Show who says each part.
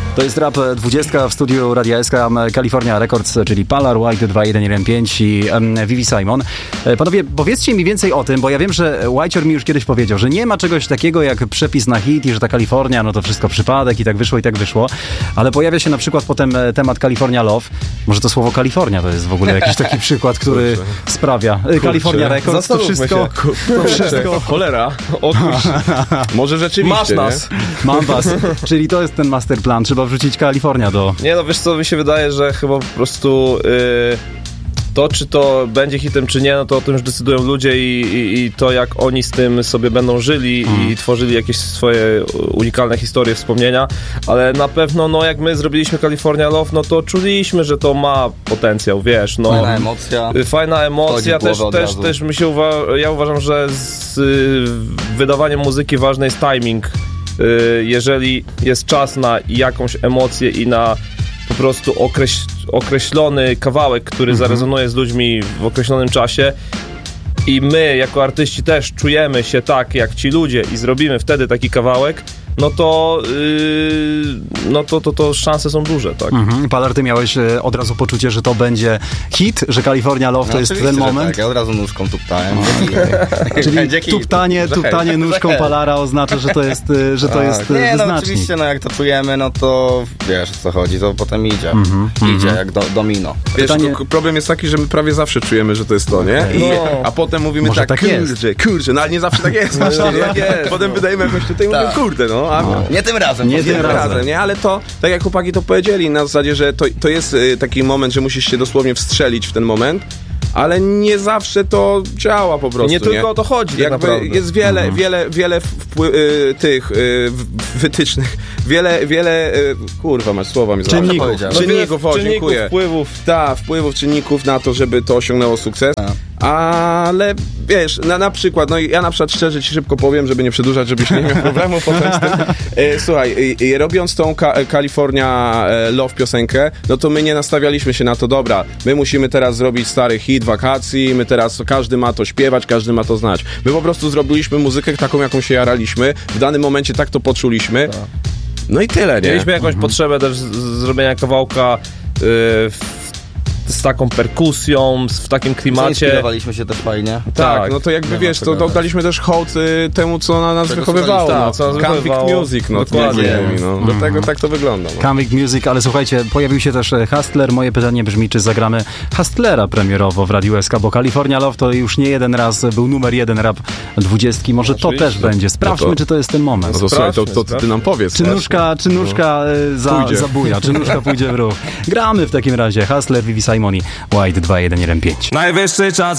Speaker 1: To jest Rap 20 w studiu Radia SK, California Records, czyli Palar, White 2115 i Vivi Simon. Panowie, powiedzcie mi więcej o tym, bo ja wiem, że Whitecior mi już kiedyś powiedział, że nie ma czegoś takiego jak przepis na hit i że ta Kalifornia, no to wszystko przypadek i tak wyszło, ale pojawia się na przykład potem temat California Love. Może to słowo Kalifornia to jest w ogóle jakiś taki przykład, który sprawia. California Records, to wszystko.
Speaker 2: Cholera, otóż, może rzeczywiście.
Speaker 3: Masz nas.
Speaker 1: Mam was. Czyli to jest ten masterplan, trzeba wrzucić Kalifornia do...
Speaker 3: Nie no, wiesz co, mi się wydaje, że chyba po prostu to, czy to będzie hitem, czy nie, no to o tym już decydują ludzie i to, jak oni z tym sobie będą żyli i tworzyli jakieś swoje unikalne historie, wspomnienia, ale na pewno, no jak my zrobiliśmy California Love, no to czuliśmy, że to ma potencjał, wiesz, no. Fajna emocja, też ja uważam, że z wydawaniem muzyki ważny jest timing. Jeżeli jest czas na jakąś emocję i na po prostu określony kawałek, który zarezonuje z ludźmi w określonym czasie i my jako artyści też czujemy się tak jak ci ludzie i zrobimy wtedy taki kawałek, no to szanse są duże, tak.
Speaker 1: Palar, ty miałeś od razu poczucie, że to będzie hit, że California Love to jest ten moment?
Speaker 4: Tak, ja od razu nóżką tuptałem.
Speaker 1: Czyli tuptanie nóżką Palara oznacza, że to jest
Speaker 4: nie, no
Speaker 1: wyznacznik.
Speaker 4: oczywiście, no jak to czujemy, no to wiesz o co chodzi, to potem idzie. Idzie jak domino.
Speaker 2: Wiesz, problem jest taki, że my prawie zawsze czujemy, że to jest to, nie? A potem mówimy
Speaker 1: może tak
Speaker 2: kurczę, no ale nie zawsze tak jest. Potem wydajemy jakoś tutaj, mówimy, kurde, no.
Speaker 4: Nie tym razem.
Speaker 2: Nie tym razem, nie? Ale to, tak jak chłopaki to powiedzieli, na zasadzie, że to jest taki moment, że musisz się dosłownie wstrzelić w ten moment, ale nie zawsze to działa po prostu.
Speaker 3: Nie tylko o to chodzi, tak naprawdę.
Speaker 2: Jest wiele wytycznych, wiele kurwa, masz słowa mi czynników, dziękuję. Wpływów czynników na to, żeby to osiągnęło sukces. Ale wiesz, na przykład, no ja na przykład szczerze ci szybko powiem, żeby nie przedłużać, żebyś nie miał problemu potem z tym. Słuchaj, robiąc tą California Love piosenkę, no to my nie nastawialiśmy się na to, dobra, my musimy teraz zrobić stary hit wakacji, my teraz każdy ma to śpiewać, każdy ma to znać. My po prostu zrobiliśmy muzykę taką, jaką się jaraliśmy, w danym momencie tak to poczuliśmy. No i tyle, nie?
Speaker 3: Mieliśmy jakąś potrzebę też zrobienia kawałka z taką perkusją, w takim klimacie.
Speaker 4: Inspirowaliśmy się też fajnie.
Speaker 2: Tak, no to jakby wiesz, to daliśmy też hołd temu, co na nas wychowywało. Convict Music, no dokładnie. Do tego tak to wygląda.
Speaker 1: Convict Music, ale słuchajcie, pojawił się też Hustler. Moje pytanie brzmi, czy zagramy Hustlera premierowo w Radiu SK, bo California Love to już nie jeden raz był numer 1 Rap 20. Może to też będzie. Sprawdźmy, czy to jest ten moment.
Speaker 2: No to słuchaj, to ty nam powiedz.
Speaker 1: Czy nóżka zabuja, czy nóżka pójdzie w ruch. Gramy w takim razie. Hustler, Vivi Simon i White 2115.
Speaker 5: Najwyższy czas